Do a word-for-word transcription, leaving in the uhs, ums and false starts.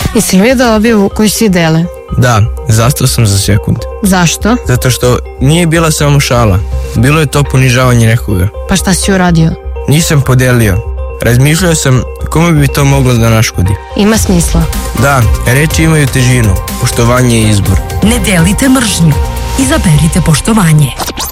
Jesi li vidio objavu koju svi dele? Da, zastao sam za sekund. Zašto? Zato što nije bila samo šala. Bilo je to ponižavanje nekoga. Pa šta si uradio? Nisam podelio. Razmišljao sam kome bi to moglo da naškodi. Ima smisla. Da, reči imaju težinu. Poštovanje je izbor. Ne delite mržnju. Izaberite poštovanje.